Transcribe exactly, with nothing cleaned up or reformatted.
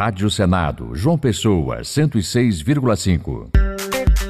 Rádio Senado, João Pessoa, cento e seis vírgula cinco.